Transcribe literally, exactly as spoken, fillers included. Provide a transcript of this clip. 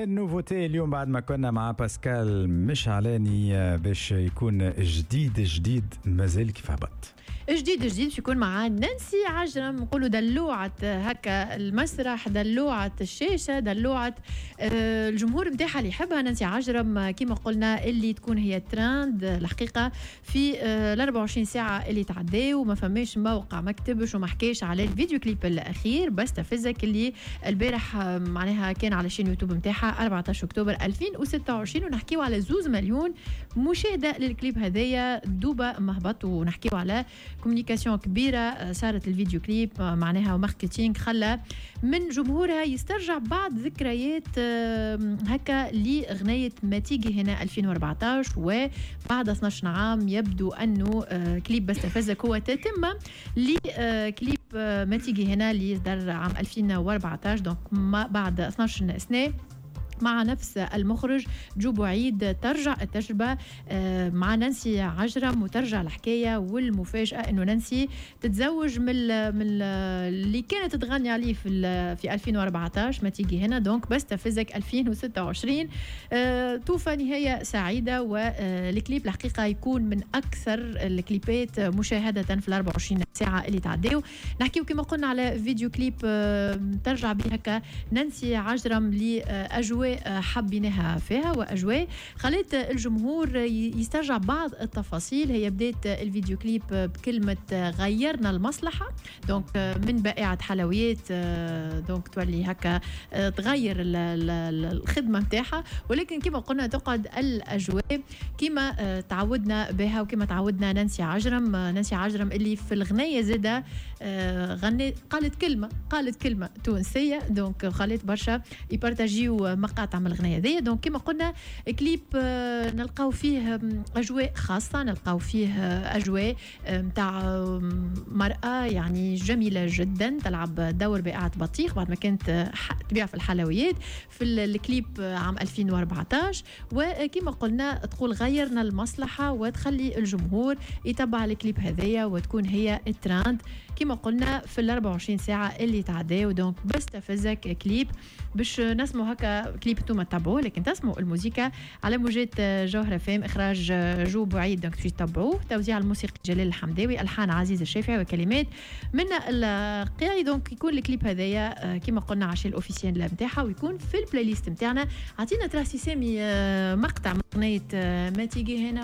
النوفوتي اليوم بعد ما كنا مع باسكال مش علاني باش يكون جديد جديد مازال كيف هبط جديد جديد باش يكون معاه نانسي عجرم، نقولوا دلوعة هكا المسرح، دلوعة الشاشة، دلوعة آه الجمهور نتاعها اللي يحبها. نانسي عجرم كما قلنا اللي تكون هي تراند الحقيقة في آه ال أربعة وعشرين ساعة اللي تعداو، وما فماش موقع ما كتبش وما حكاش على الفيديو كليب الأخير بس تفزك اللي البارح آه معناها كان على شين يوتيوب نتاعها أربعة عشر أكتوبر ألفين وستة وعشرين، ونحكيو على زوز مليون مشاهدة للكليب هذايا دوبا مهبط، ونحكيو على كوميونيكاسيون كبيرة صارت الفيديو كليب معناها وماركتينغ خلى من جمهورها يسترجع بعض ذكريات هكا لأغنية ما تيجي هنا ألفين وأربعة عشر، وبعد اثناش عام يبدو أنه كليب بس تفزك هو تتمة لكليب ما تيجي هنا اللي يصدر عام ألفين وأربعة عشر، دونك بعد اثناش سنة مع نفس المخرج جو بوعيد ترجع التجربة مع نانسي عجرم، وترجع الحكاية والمفاجأة أنه نانسي تتزوج من من اللي كانت تغني عليه في في ألفين وأربعة عشر ما تيجي هنا، دونك بس تفزك ألفين وستة وعشرين توفى نهاية سعيدة، والكليب الحقيقة يكون من أكثر الكليبات مشاهدة في ال أربعة وعشرين ساعة اللي تعديو. نحكيو كما قلنا على فيديو كليب ترجع به هكا نانسي عجرم لأجواء حبيناها فيها، وأجواء خلت الجمهور يسترجع بعض التفاصيل. هي بداية الفيديو كليب بكلمة غيرنا المصلحة، دونك من بائعة حلويات دونك تولي هكا تغير الخدمة متاعها، ولكن كما قلنا تقعد الأجواء كما تعودنا بها وكما تعودنا نانسي عجرم. نانسي عجرم اللي في الغنية زادة غني قالت كلمة قالت كلمة تونسية، دونك خلت برشا يبارتاجيو مقاطع من الغنية ذي. دونك كما قلنا كليب نلقاو فيه أجواء خاصة، نلقاو فيه أجواء متاع مرأة يعني جميلة جدا تلعب دور بائعة بطيخ بعد ما كانت تبيع في الحلويات في الكليب عام ألفين وأربعة عشر، وكما قلنا تقول غيرنا المصلحة وتخلي الجمهور يتبع الكليب هذيا وتكون هي التراند كما قلنا في ال أربعة وعشرين ساعة اللي تعداو. دونك بس تفزك كليب باش نسمو هكا كليب انتوما تتابعوه، لكن تسمعوا الموسيقى على موجات جوهرة فام، اخراج جو بوعيد دونك تجي تتابعوه، توزيع الموسيقى جلال الحمداوي، الحان عزيز الشافعي، وكلمات من القيعي. دونك يكون الكليب هذايا كما قلنا عشان الاوفيسيال نتاعها ويكون في البلاي ليست نتاعنا. عطينا تراسي سامي مقطع من اغنيه ما تيجي هنا.